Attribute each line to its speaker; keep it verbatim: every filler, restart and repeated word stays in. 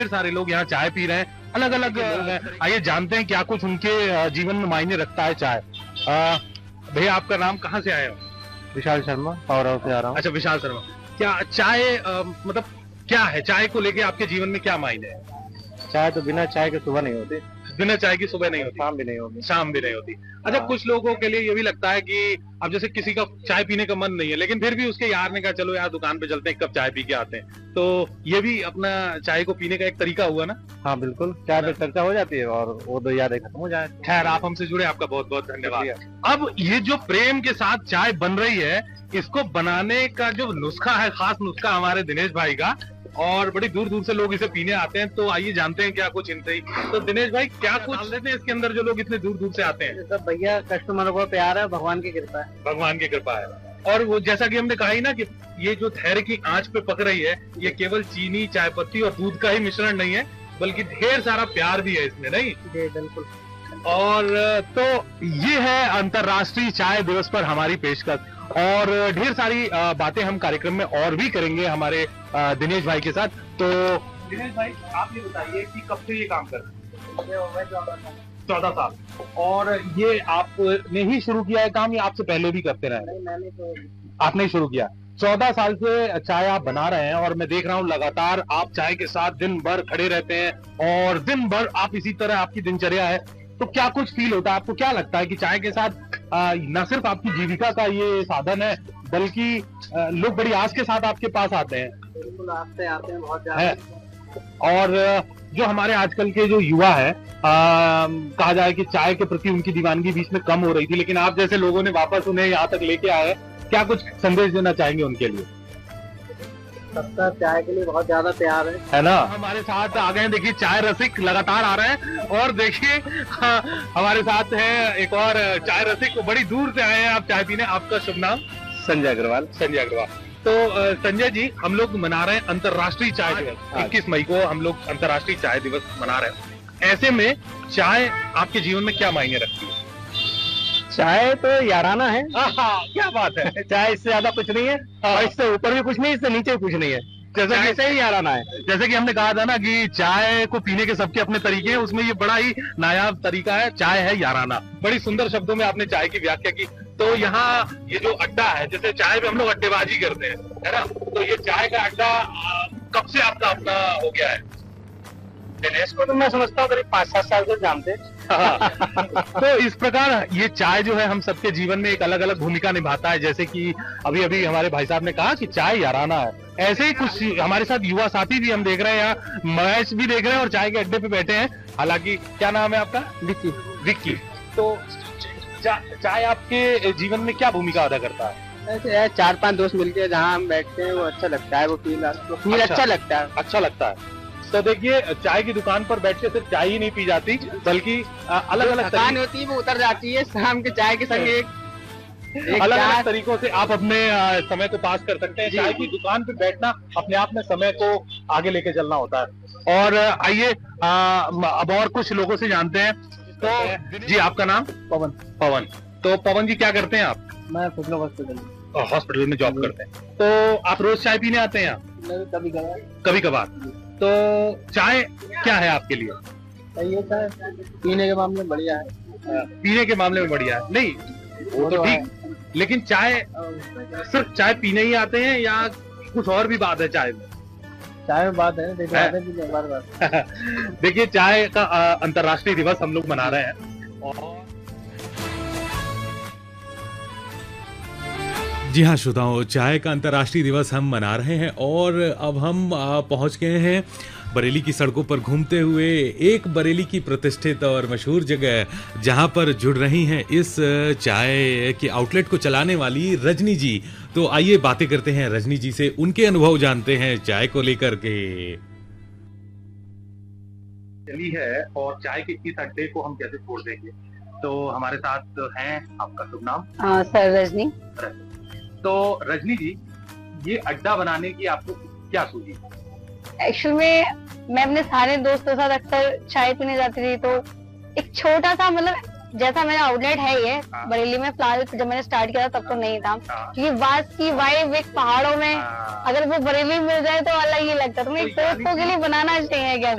Speaker 1: फिर सारे लोग यहाँ चाय पी रहे हैं, अलग अलग। आइए जानते हैं क्या कुछ उनके जीवन में मायने रखता है चाय। भैया आपका नाम, कहाँ से आए हो?
Speaker 2: विशाल शर्मा, पावरा से आ रहा हूँ।
Speaker 1: अच्छा विशाल शर्मा, क्या चाय आ, मतलब क्या है, चाय को लेके आपके जीवन में क्या मायने है?
Speaker 2: चाय तो बिना चाय के सुबह नहीं होती,
Speaker 1: बिना चाय की सुबह नहीं होती,
Speaker 2: शाम भी नहीं होती,
Speaker 1: शाम भी नहीं होती। अच्छा, कुछ लोगों के लिए ये भी लगता है कि अब जैसे किसी का चाय पीने का मन नहीं है, लेकिन फिर भी उसके यार ने कहा चलो यार दुकान पे चलते हैं, एक कप चाय पी के आते हैं, तो ये भी अपना चाय को पीने का एक तरीका हुआ ना?
Speaker 2: हाँ बिल्कुल, चाय पे चर्चा हो जाती है और वो दो यादें खत्म हो जाए।
Speaker 1: खैर, आप हमसे जुड़े, आपका बहुत बहुत धन्यवाद। अब ये जो प्रेम के साथ चाय बन रही है, इसको बनाने का जो नुस्खा है, खास नुस्खा हमारे दिनेश भाई का, और बड़ी दूर दूर से लोग इसे पीने आते हैं, तो आइए जानते हैं क्या कुछ इनसे ही। तो दिनेश भाई, क्या कुछ डाल देते हैं इसके अंदर जो लोग इतने दूर दूर से आते हैं?
Speaker 2: सब भैया कस्टमरों को प्यार है, भगवान की कृपा है।
Speaker 1: भगवान की कृपा है। और वो जैसा कि हमने कहा ही ना कि ये जो धैर्य की आंच पे पक रही है, ये केवल चीनी, चाय पत्ती और दूध का ही मिश्रण नहीं है, बल्कि ढेर सारा प्यार भी है इसमें, नहीं?
Speaker 2: जी बिल्कुल।
Speaker 1: और तो ये है अंतर्राष्ट्रीय चाय दिवस पर हमारी पेशकश, और ढेर सारी बातें हम कार्यक्रम में और भी करेंगे हमारे दिनेश भाई के साथ। तो दिनेश भाई, आप ये बताइए कि कब से ये काम कर रहे हैं? चौदह साल। और ये आपने ही शुरू किया है काम या आपसे पहले भी करते रहे?
Speaker 2: नहीं, मैंने तो
Speaker 1: आपने शुरू किया। चौदह साल से चाय आप बना रहे हैं, और मैं देख रहा हूँ लगातार आप चाय के साथ दिन भर खड़े रहते हैं, और दिन भर आप इसी तरह आपकी दिनचर्या है। तो क्या कुछ फील होता है आपको? क्या लगता है कि चाय के साथ आ, न सिर्फ आपकी जीविका का ये साधन है, बल्कि आ, लोग बड़ी आस के साथ आपके पास आते हैं?
Speaker 2: बिल्कुल, आस से आते हैं बहुत ज्यादा।
Speaker 1: और जो हमारे आजकल के जो युवा है, आ, कहा जाए कि चाय के प्रति उनकी दीवानगी बीच में कम हो रही थी, लेकिन आप जैसे लोगों ने वापस उन्हें यहाँ तक लेके आए, क्या कुछ संदेश देना चाहेंगे उनके लिए?
Speaker 2: सबका चाय के लिए बहुत ज्यादा प्यार है,
Speaker 1: है ना? हमारे साथ आ गए, देखिए चाय रसिक लगातार आ रहे हैं, और देखिए हमारे साथ है एक और चाय रसिक, बड़ी दूर से आए हैं आप चाय पीने। आपका शुभ नाम?
Speaker 2: संजय अग्रवाल।
Speaker 1: संजय अग्रवाल। तो संजय जी, हम लोग मना रहे हैं अंतर्राष्ट्रीय चाय दिवस। इक्कीस मई को हम लोग अंतर्राष्ट्रीय चाय दिवस मना रहे हैं। ऐसे में चाय आपके जीवन में क्या मायने रखती है?
Speaker 2: चाय तो याराना है।
Speaker 1: क्या बात है।
Speaker 2: चाय इससे ज्यादा कुछ नहीं है, और इससे ऊपर भी कुछ नहीं, इससे नीचे भी कुछ नहीं है, जैसे कि ही याराना है।
Speaker 1: जैसे कि हमने कहा था ना कि चाय को पीने के सबके अपने तरीके हैं, उसमें ये बड़ा ही नायाब तरीका है, चाय है याराना। बड़ी सुंदर शब्दों में आपने चाय की व्याख्या की। तो यहाँ ये जो अड्डा है, जैसे चाय पे हम लोग अड्डेबाजी करते हैं, है ना, तो ये चाय का अड्डा कब से आपका अपना हो गया है?
Speaker 2: दिनेश को तो मैं समझता हूँ करीब पाँच सात साल से जानते हैं।
Speaker 1: तो इस प्रकार ये चाय जो है हम सबके जीवन में एक अलग अलग भूमिका निभाता है। जैसे कि अभी अभी हमारे भाई साहब ने कहा कि चाय याराना है, ऐसे ही कुछ हमारे साथ युवा साथी भी हम देख रहे हैं, यहाँ मैच भी देख रहे हैं और चाय के अड्डे पे बैठे हैं। हालांकि क्या नाम है आपका?
Speaker 2: विक्की।
Speaker 1: विक्की। तो चा, चाय आपके जीवन में क्या भूमिका अदा करता है?
Speaker 2: ऐसे है, चार पांच दोस्त मिलके जहाँ हम बैठते हैं वो अच्छा लगता है, वो फील फील
Speaker 1: अच्छा,
Speaker 2: अच्छा लगता है।
Speaker 1: अच्छा लगता है। तो देखिए, चाय की दुकान पर बैठ के सिर्फ चाय ही नहीं पी जाती, बल्कि अलग अलग
Speaker 2: थकान होती है वो उतर जाती है शाम के चाय के संग। एक, एक
Speaker 1: अलग अलग तरीकों से आप अपने समय को पास कर सकते हैं। चाय की दुकान पे बैठना अपने आप में समय को आगे लेके चलना होता है। और आइए अब और कुछ लोगों से जानते हैं। तो जी, आपका नाम?
Speaker 2: पवन।
Speaker 1: पवन। तो पवन जी, क्या करते हैं आप?
Speaker 2: मैं फिजलो हॉस्पिटल
Speaker 1: हॉस्पिटल में जॉब करते हैं। तो आप रोज चाय पीने आते हैं यहाँ?
Speaker 2: कभी कभार।
Speaker 1: कभी कभार। तो चाय क्या है आपके लिए?
Speaker 2: ये चाय पीने के मामले में बढ़िया है।
Speaker 1: पीने के मामले में बढ़िया है, नहीं वो तो ठीक, लेकिन चाय सिर्फ चाय पीने ही आते हैं या कुछ और भी बात है चाय में?
Speaker 2: चाय में बात है, बार बार।
Speaker 1: देखिए, चाय का अंतर्राष्ट्रीय दिवस हम लोग मना रहे हैं, और
Speaker 3: जी हाँ श्रोताओं, चाय का अंतर्राष्ट्रीय दिवस हम मना रहे हैं, और अब हम पहुंच गए हैं बरेली की सड़कों पर घूमते हुए एक बरेली की प्रतिष्ठित और मशहूर जगह, जहां पर जुड़ रही हैं इस चाय के आउटलेट को चलाने वाली रजनी जी। तो आइए बातें करते हैं रजनी जी से, उनके अनुभव जानते हैं चाय को लेकर के।
Speaker 1: चली है और चाय के इस अड्डे को हम कैसे छोड़ देंगे। तो हमारे साथ हैं, आपका शुभ नाम?
Speaker 4: हाँ सर, रजनी।
Speaker 1: तो रजनी जी, ये अड्डा बनाने की आपको क्या सूझी?
Speaker 4: एक्चुअल में मैं अपने सारे दोस्तों के साथ अक्सर चाय पीने जाती थी, तो एक छोटा सा मतलब जैसा मेरा आउटलेट है ये
Speaker 1: हाँ।
Speaker 4: बरेली में, फिलहाल जब मैंने स्टार्ट किया था तब तो नहीं था,
Speaker 1: हाँ।
Speaker 4: क्योंकि बात की वाइब एक पहाड़ों में
Speaker 1: हाँ।
Speaker 4: अगर वो बरेली मिल जाए तो अलग ही लगता है। तो मैं
Speaker 1: तो यानी
Speaker 4: दोस्तों के लिए बनाना चाहिए क्या